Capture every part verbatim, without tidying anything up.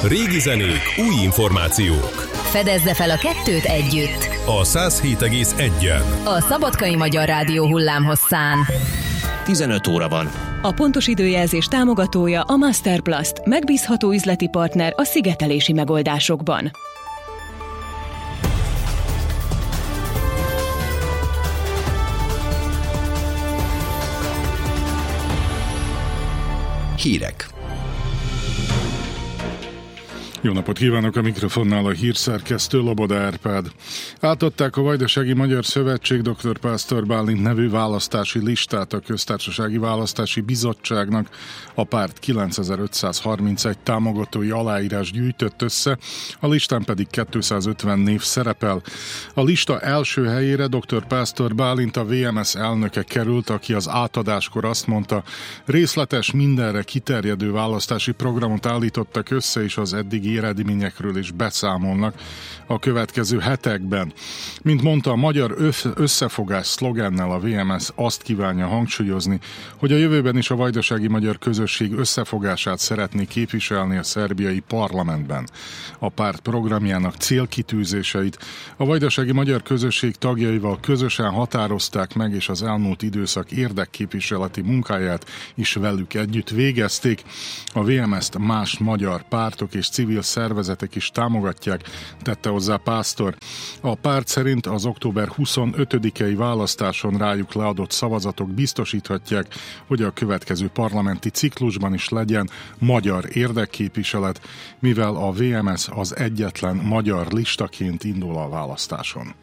Régi zenék, új információk. Fedezze fel a kettőt együtt. A száz hét egész egyen. A Szabadkai Magyar Rádió hullámhosszán. tizenöt óra van. A pontos időjelzés támogatója a Masterplast, megbízható üzleti partner a szigetelési megoldásokban. Hírek. Jó napot kívánok, a mikrofonnál a hírszerkesztő Loboda Árpád. Átadták a Vajdasági Magyar Szövetség dr. Pásztor Bálint nevű választási listát a Köztársasági Választási Bizottságnak. A párt kilencezer-ötszázharmincegy támogatói aláírás gyűjtött össze, a listán pedig kétszázötven név szerepel. A lista első helyére dr. Pásztor Bálint, a vé em es elnöke került, aki az átadáskor azt mondta, részletes, mindenre kiterjedő választási programot állítottak össze, és az eddigi eredményekről is beszámolnak a következő hetekben. Mint mondta, a magyar összefogás szlogennel a vé em es azt kívánja hangsúlyozni, hogy a jövőben is a vajdasági magyar közösség összefogását szeretné képviselni a szerbiai parlamentben. A párt programjának célkitűzéseit a vajdasági magyar közösség tagjaival közösen határozták meg, és az elmúlt időszak érdekképviseleti munkáját is velük együtt végezték. A vé em es-t más magyar pártok és civil szervezetek is támogatják, tette hozzá Pásztor. A párt szerint az október huszonötödikei választáson rájuk leadott szavazatok biztosíthatják, hogy a következő parlamenti ciklusban is legyen magyar érdekképviselet, mivel a vé em es az egyetlen magyar listaként indul a választáson.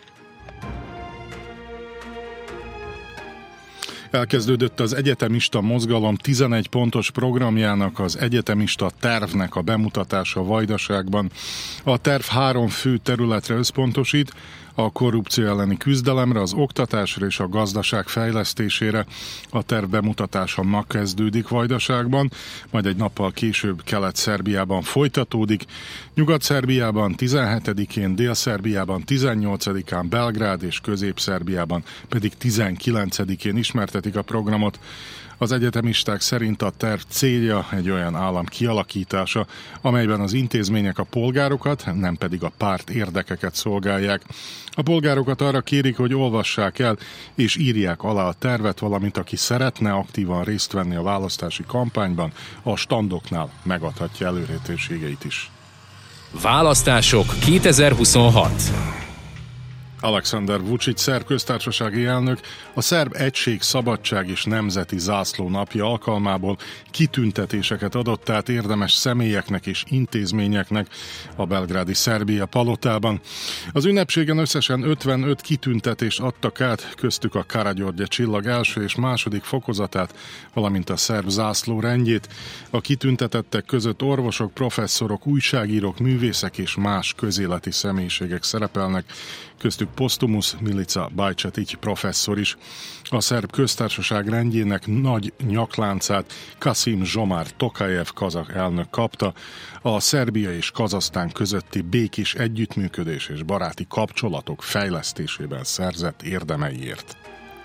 Elkezdődött az egyetemista mozgalom tizenegy pontos programjának, az egyetemista tervnek a bemutatása Vajdaságban. A terv három fő területre összpontosít, a korrupció elleni küzdelemre, az oktatásra és a gazdaság fejlesztésére. A terv bemutatása ma kezdődik Vajdaságban, majd egy nappal később Kelet-Szerbiában folytatódik. Nyugat-Szerbiában tizenhetedikén, Dél-Szerbiában tizennyolcadikán, Belgrád és Közép-Szerbiában pedig tizenkilencedikén ismertetik a programot. Az egyetemisták szerint a terv célja egy olyan állam kialakítása, amelyben az intézmények a polgárokat, nem pedig a párt érdekeket szolgálják. A polgárokat arra kérik, hogy olvassák el és írják alá a tervet, valamint aki szeretne aktívan részt venni a választási kampányban, a standoknál megadhatja elérhetőségeit is. Választások kétezer-huszonhat. Alexander Vučić, szerb köztársasági elnök, a Szerb Egység, Szabadság és Nemzeti Zászló napja alkalmából kitüntetéseket adott át érdemes személyeknek és intézményeknek a belgrádi Szerbia palotában. Az ünnepségen összesen ötvenöt kitüntetést adtak át, köztük a Karađorđe csillag első és második fokozatát, valamint a szerb zászló rendjét. A kitüntetettek között orvosok, professzorok, újságírók, művészek és más közéleti személyiségek szerepelnek, köztük Postumus Milica Bajčetić professzor is. A szerb köztársaság rendjének nagy nyakláncát Kasim Zsomár Tokajev kazak elnök kapta, a Szerbia és Kazahsztán közötti békés együttműködés és baráti kapcsolatok fejlesztésében szerzett érdemeiért.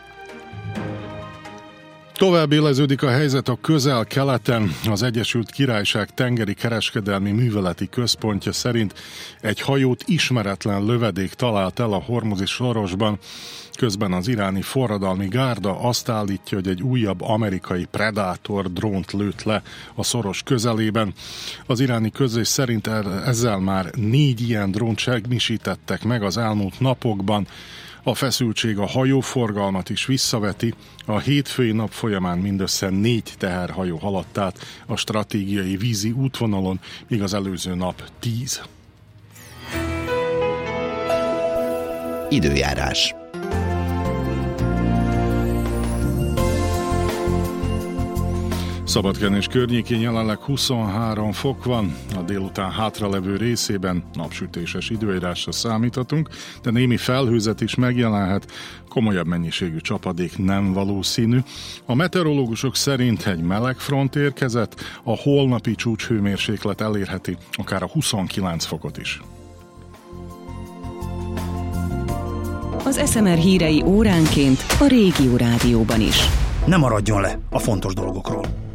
Tovább éleződik a helyzet a Közel-Keleten. Az Egyesült Királyság tengeri kereskedelmi műveleti központja szerint egy hajót ismeretlen lövedék talált el a Hormuzi sorosban. Közben az iráni forradalmi gárda azt állítja, hogy egy újabb amerikai Predator drónt lőtt le a szoros közelében. Az iráni közlés szerint ezzel már négy ilyen drónt semmisítettek meg az elmúlt napokban. A feszültség a hajóforgalmat is visszaveti. A hétfői nap folyamán mindössze négy teherhajó haladt át a stratégiai vízi útvonalon, míg az előző nap tíz. Időjárás. Szabadkán és környékén jelenleg huszonhárom fok van, a délután hátralevő részében napsütéses időjárásra számíthatunk, de némi felhőzet is megjelenhet, komolyabb mennyiségű csapadék nem valószínű. A meteorológusok szerint egy meleg front érkezett, a holnapi csúcshőmérséklet elérheti akár a huszonkilenc fokot is. Az es em er hírei óránként a Régió Rádióban is. Ne maradjon le a fontos dolgokról.